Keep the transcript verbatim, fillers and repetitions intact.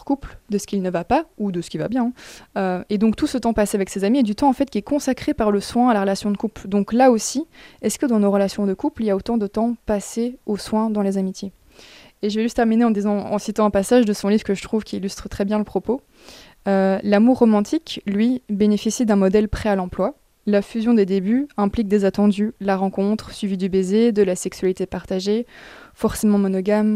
couple, de ce qui ne va pas ou de ce qui va bien. Euh, et donc tout ce temps passé avec ses amis est du temps en fait qui est consacré par le soin à la relation de couple. Donc là aussi, est-ce que dans nos relations de couple, il y a autant de temps passé aux soins dans les amitiés ? Et je vais juste terminer en, disant, en citant un passage de son livre que je trouve qui illustre très bien le propos. Euh, L'amour romantique, lui, bénéficie d'un modèle prêt à l'emploi. La fusion des débuts implique des attendus, la rencontre, suivie du baiser, de la sexualité partagée, forcément monogame,